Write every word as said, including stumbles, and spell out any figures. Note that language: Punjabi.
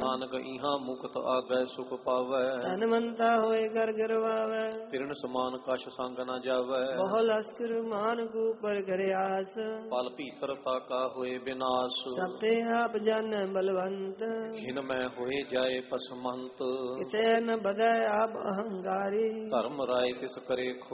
ਨਾਨਕ ਇਹਾਂ ਮੁਕਤ ਆਗੈ ਸੁਖ ਪਾਵੈ। ਧਨਵੰਤਾ ਹੋਏ ਕਰ ਗਿਰਵਾਵੈ, ਤਿਰਨ ਸਮਾਨ ਕਛ ਸੰਗ ਨ ਜਾਵੈ। ਬਹੁ ਲਸਕਰ ਮਾਨ ਕੂ ਪਰ ਗਰਿਆਸ, ਪਲ ਭੀਤਰ ਤਾਕਾ ਹੋਏ ਬਿਨਾਸ਼। ਸਭ ਤੇ ਆਪ ਜਾਣੈ ਬਲਵੰਤ, ਘਿਨ ਮੈਂ ਹੋਏ ਜਾਏ ਪਸਮੰਤ। ਕਿਸੈ ਨ ਬਧੈ ਆਪ ਅਹੰਕਾਰੀ, ਧਰਮ ਰਾਏ ਤਿਸ ਕਰੇ